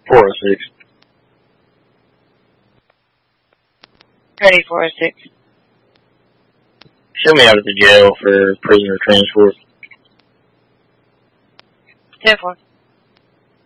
406. Ready, 406. Show me out of the jail for prisoner transport. 10-4.